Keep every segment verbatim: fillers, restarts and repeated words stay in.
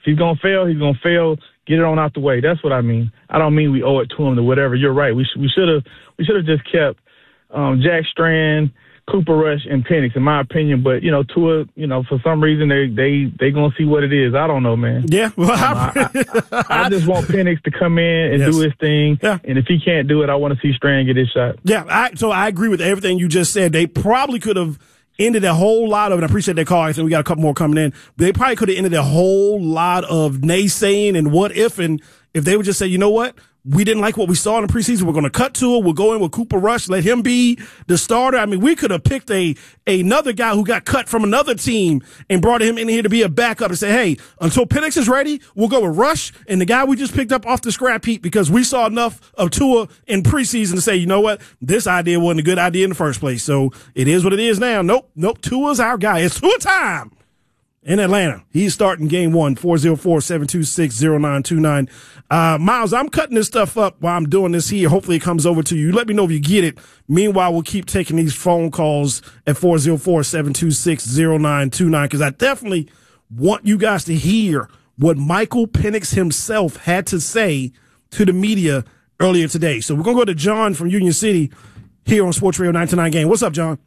he's going to fail, he's going to fail. Get it on out the way. That's what I mean. I don't mean we owe it to him or whatever. You're right. We sh- we should have we should have just kept um, Jack Strand, Cooper Rush, and Penix, in my opinion. But, you know, Tua, you know, for some reason, they they they going to see what it is. I don't know, man. Yeah. Well, um, I, I, I just want Penix to come in and yes. do his thing. Yeah. And if he can't do it, I want to see Strand get his shot. Yeah. I, so I agree with everything you just said. They probably could have ended a whole lot of, and I appreciate that call. I think we got a couple more coming in. They probably could have ended a whole lot of naysaying and what if, and if they would just say, you know what? We didn't like what we saw in the preseason. We're going to cut to it. We'll go in with Cooper Rush, let him be the starter. I mean, we could have picked a another guy who got cut from another team and brought him in here to be a backup and say, hey, until Penix is ready, we'll go with Rush and the guy we just picked up off the scrap heap because we saw enough of Tua in preseason to say, you know what? This idea wasn't a good idea in the first place. So it is what it is now. Nope, nope. Tua's our guy. It's Tua time. In Atlanta, he's starting game one, four oh four, seven two six, oh nine two nine. Uh, Miles, I'm cutting this stuff up while I'm doing this here. Hopefully it comes over to you. Let me know if you get it. Meanwhile, we'll keep taking these phone calls at four oh four, seven two six, oh nine two nine because I definitely want you guys to hear what Michael Penix himself had to say to the media earlier today. So we're going to go to John from Union City here on Sports Radio nine to nine Game. What's up, John?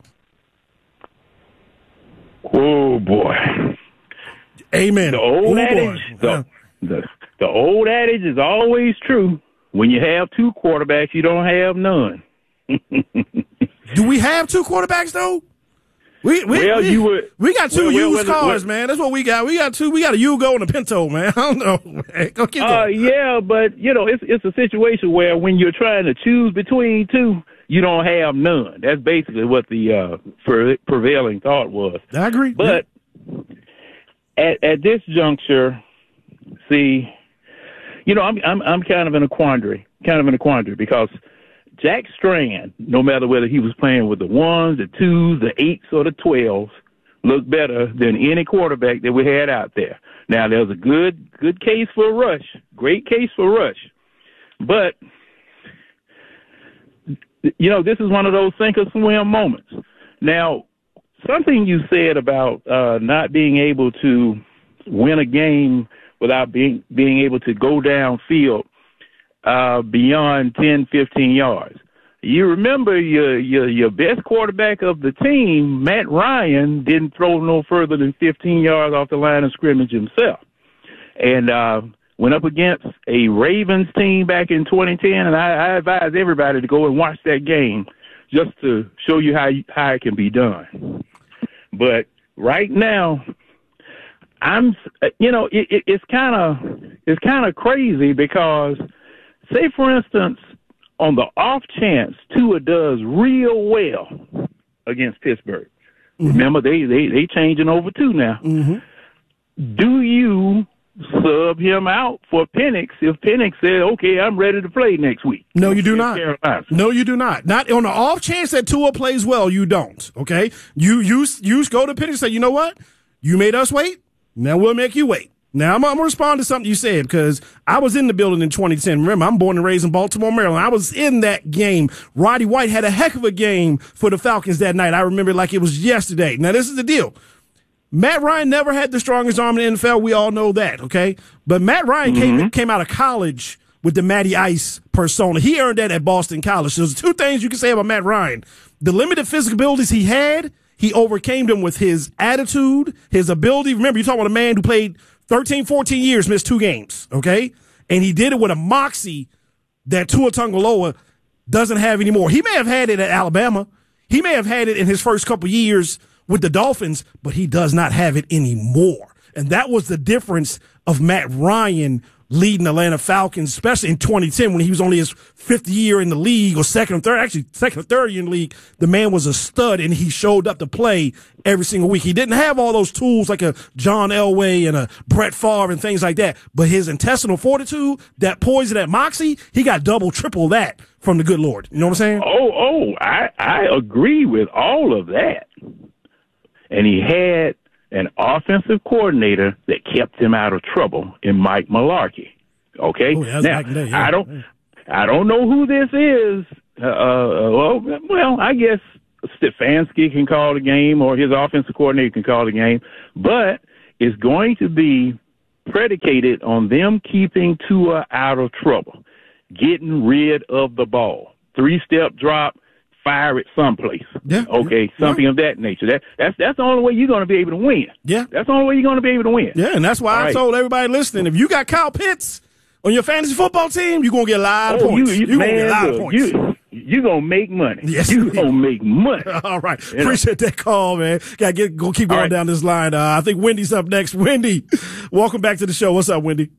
Oh, boy. Amen. The old oh, adage, the, yeah. the the old adage is always true. When you have two quarterbacks, you don't have none. Do we have two quarterbacks though? We we well, we, you would, we got two well, used well, cars, well, man. That's what we got. We got two. We got a Yugo and a Pinto, man. I don't know. Man. Go keep going. Uh, yeah, but you know, it's it's a situation where when you're trying to choose between two, you don't have none. That's basically what the uh, pre- prevailing thought was. I agree, but. Yeah. At, at this juncture, see, you know, I'm I'm I'm kind of in a quandary, kind of in a quandary because Jack Strand, no matter whether he was playing with the ones, the twos, the eights, or the twelves, looked better than any quarterback that we had out there. Now, there's a good good case for Rush, great case for Rush, but you know, this is one of those sink or swim moments. Now. Something you said about uh, not being able to win a game without being being able to go downfield uh, beyond ten, fifteen yards. You remember your, your your best quarterback of the team, Matt Ryan, didn't throw no further than fifteen yards off the line of scrimmage himself. And uh, went up against a Ravens team back in twenty ten, and I, I advise everybody to go and watch that game just to show you how, you, how it can be done. But right now, I'm, you know, it, it, it's kind of it's kind of crazy because, say for instance, on the off chance Tua does real well against Pittsburgh. Mm-hmm. Remember, they they they changing over too now. Mm-hmm. Do you sub him out for Penix if Penix said, okay, I'm ready to play next week? No, you do not. No, you do not. Not on the off chance that Tua plays well, you don't. Okay? You you you go to Penix and say, you know what? You made us wait. Now we'll make you wait. Now I'm, I'm gonna respond to something you said because I was in the building in twenty ten. Remember, I'm born and raised in Baltimore, Maryland. I was in that game. Roddy White had a heck of a game for the Falcons that night. I remember it like it was yesterday. Now this is the deal. Matt Ryan never had the strongest arm in the N F L. We all know that, okay? But Matt Ryan mm-hmm. came came out of college with the Matty Ice persona. He earned that at Boston College. So there's two things you can say about Matt Ryan. The limited physical abilities he had, he overcame them with his attitude, his ability. Remember, you're talking about a man who played thirteen, fourteen years, missed two games, okay? And he did it with a moxie that Tua Tagovailoa doesn't have anymore. He may have had it at Alabama. He may have had it in his first couple years with the Dolphins, but he does not have it anymore. And that was the difference of Matt Ryan leading the Atlanta Falcons, especially in twenty ten when he was only his fifth year in the league or second or third, actually second or third year in the league. The man was a stud and he showed up to play every single week. He didn't have all those tools like a John Elway and a Brett Favre and things like that, but his intestinal fortitude, that poison, that moxie, he got double, triple that from the good Lord. You know what I'm saying? Oh, oh, I, I agree with all of that. And he had an offensive coordinator that kept him out of trouble in Mike Mularkey. Okay, oh, yeah, now day, yeah. I don't, I don't know who this is. Uh, well, well, I guess Stefanski can call the game, or his offensive coordinator can call the game. But it's going to be predicated on them keeping Tua out of trouble, getting rid of the ball. Three-step drop, fire it someplace. Yeah. Okay, something yeah. of that nature. That that's that's the only way you're going to be able to win. Yeah. That's the only way you're going to be able to win. Yeah, and that's why All I right. told everybody listening, if you got Kyle Pitts on your fantasy football team, you're going to get a lot of oh, points. You, you, you're going to get a lot look, of points. You, you're going to make money. Yes. You're going to make money. All right. You Appreciate know? that call, man. Got to get go keep going right. down this line. Uh, I think Wendy's up next. Wendy, welcome back to the show. What's up, Wendy?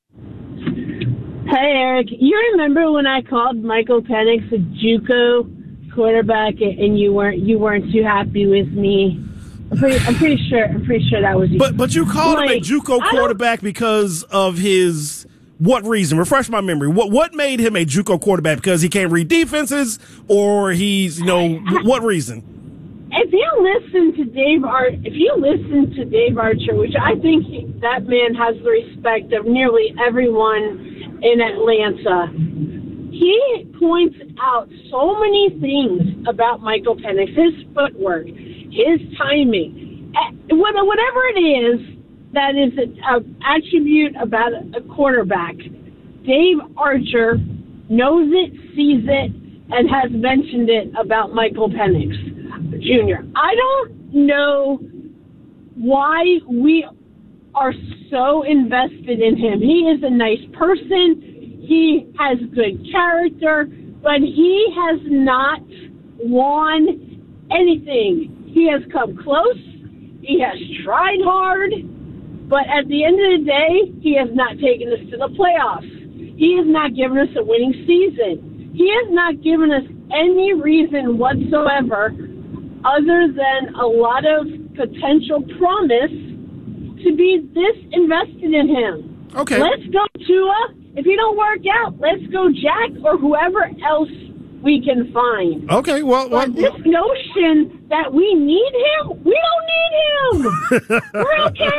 Hey, Eric. You remember when I called Michael Penix a JUCO quarterback, and you weren't you weren't too happy with me? I'm pretty, I'm pretty sure. I'm pretty sure that was you. But but you called like, him a JUCO quarterback because of his what reason? Refresh my memory. What what made him a JUCO quarterback? Because he can't read defenses, or he's you know what reason? If you listen to Dave Ar- if you listen to Dave Archer, which I think he, that man has the respect of nearly everyone in Atlanta, he points out so many things about Michael Penix, his footwork, his timing, whatever it is that is an attribute about a quarterback. Dave Archer knows it, sees it, and has mentioned it about Michael Penix Junior I don't know why we are so invested in him. He is a nice person. He has good character, but he has not won anything. He has come close. He has tried hard, but at the end of the day, he has not taken us to the playoffs. He has not given us a winning season. He has not given us any reason whatsoever other than a lot of potential promise to be this invested in him. Okay. Let's go, Tua. If you don't work out, let's go Jack or whoever else we can find. Okay, well... well but this notion that we need him, we don't need him. We're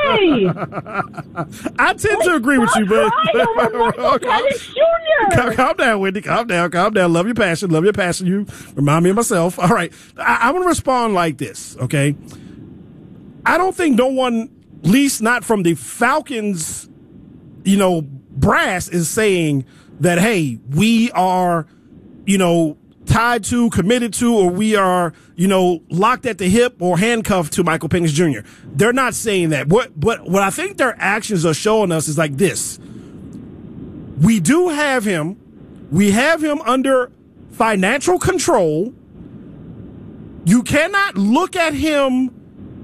okay. I tend Let's to agree with you, but... calm, calm down, Wendy. Calm down, calm down. Love your passion. Love your passion. You remind me of myself. All right. I, I want to respond like this, okay? I don't think no one, at least not from the Falcons, you know, brass, is saying that, hey, we are, you know, tied to, committed to, or we are, you know, locked at the hip or handcuffed to Michael Penix Junior They're not saying that. What, what, what I think their actions are showing us is like this. We do have him. We have him under financial control. You cannot look at him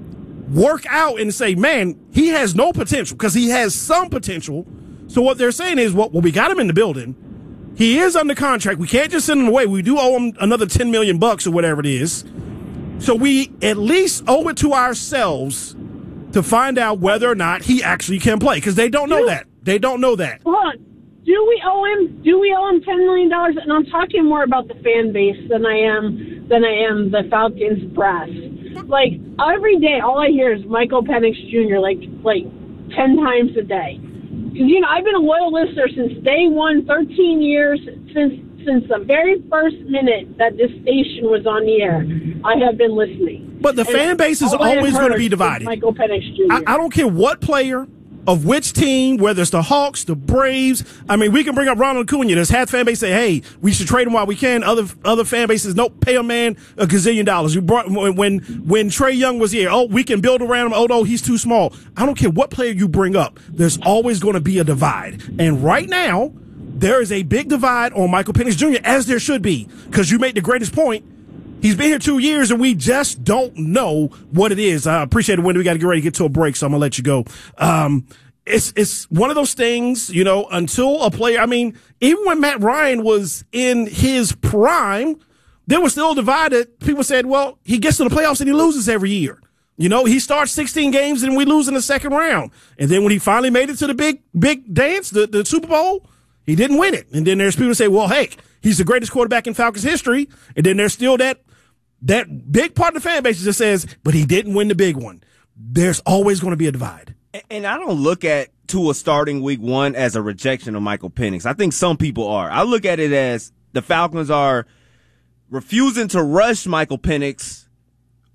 work out and say, man, he has no potential, because he has some potential. So what they're saying is, well, well, we got him in the building. He is under contract. We can't just send him away. We do owe him another ten million bucks or whatever it is. So we at least owe it to ourselves to find out whether or not he actually can play, because they don't know that. They don't know that. Hold on. Do we owe him? Do we owe him ten million dollars? And I'm talking more about the fan base than I am than I am the Falcons brass. Like every day, all I hear is Michael Penix Junior Like like ten times a day. Because you know I've been a loyal listener since day one, thirteen years since since the very first minute that this station was on the air. I have been listening. But the and fan base is always going to be divided. Michael Penix Junior I, I don't care what player of which team, whether it's the Hawks, the Braves. I mean, we can bring up Ronald Acuna. There's half fan base say, hey, we should trade him while we can. Other other fan bases, nope, pay a man a gazillion dollars. You brought when when Trae Young was here, oh, we can build around him. Oh, no, he's too small. I don't care what player you bring up. There's always going to be a divide. And right now, there is a big divide on Michael Penix Junior, as there should be, because you made the greatest point. He's been here two years, and we just don't know what it is. I appreciate it, Wendy. We got to get ready to get to a break, so I'm going to let you go. Um, it's it's one of those things, you know, until a player – I mean, even when Matt Ryan was in his prime, there was still divided. People said, well, he gets to the playoffs and he loses every year. You know, he starts sixteen games and we lose in the second round. And then when he finally made it to the big big dance, the, the Super Bowl, he didn't win it. And then there's people who say, well, heck, he's the greatest quarterback in Falcons history. And then there's still that that big part of the fan base that says, but he didn't win the big one. There's always going to be a divide. And I don't look at Tua starting week one as a rejection of Michael Penix. I think some people are. I look at it as the Falcons are refusing to rush Michael Penix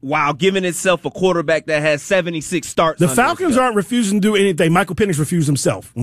while giving itself a quarterback that has seventy-six starts. The Falcons aren't refusing to do anything. Michael Penix refused himself.